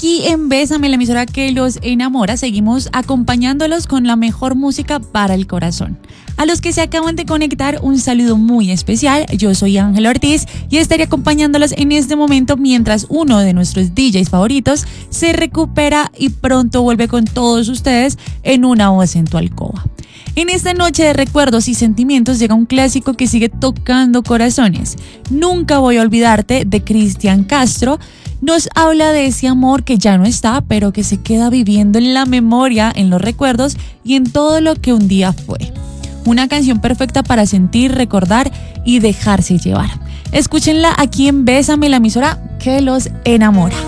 Aquí en Bésame, la emisora que los enamora, seguimos acompañándolos con la mejor música para el corazón. A los que se acaban de conectar, un saludo muy especial. Yo soy Ángela Ortiz y estaré acompañándolos en este momento mientras uno de nuestros DJs favoritos se recupera y pronto vuelve con todos ustedes en Una Voz en tu Alcoba. En esta noche de recuerdos y sentimientos llega un clásico que sigue tocando corazones. Nunca voy a olvidarte, de Cristian Castro. Nos habla de ese amor que ya no está, pero que se queda viviendo en la memoria, en los recuerdos y en todo lo que un día fue. Una canción perfecta para sentir, recordar y dejarse llevar. Escúchenla aquí en Bésame, la emisora que los enamora.